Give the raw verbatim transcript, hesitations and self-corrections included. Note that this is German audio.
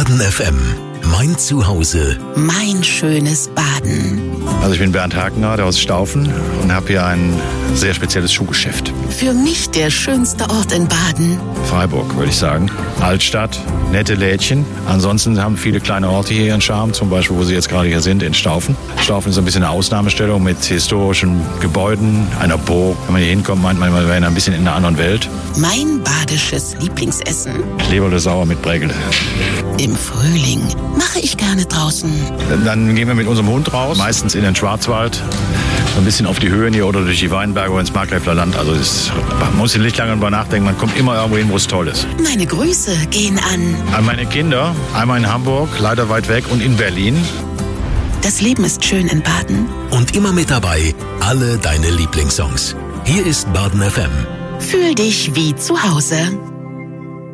Baden F M. Mein Zuhause. Mein schönes Baden. Also ich bin Bernd Hakenaar aus Staufen und habe hier ein sehr spezielles Schuhgeschäft. Für mich der schönste Ort in Baden. Freiburg, würde ich sagen. Altstadt, nette Lädchen. Ansonsten haben viele kleine Orte hier ihren Charme, zum Beispiel, wo Sie jetzt gerade hier sind, in Staufen. Staufen ist ein bisschen eine Ausnahmestellung mit historischen Gebäuden, einer Burg. Wenn man hier hinkommt, meint man, man wäre ein bisschen in einer anderen Welt. Mein badisches Lieblingsessen. Leberle sauer mit Bregel. Im Frühling mache ich gerne draußen. Dann gehen wir mit unserem Hund raus, meistens in den Schwarzwald. So ein bisschen auf die Höhen hier oder durch die Weinberge oder ins Markgräfler Land. Also ist, man muss nicht lange darüber nachdenken, man kommt immer irgendwo hin, wo es toll ist. Meine Grüße gehen an... An meine Kinder, einmal in Hamburg, leider weit weg, und in Berlin. Das Leben ist schön in Baden. Und immer mit dabei, alle deine Lieblingssongs. Hier ist Baden F M. Fühl dich wie zu Hause.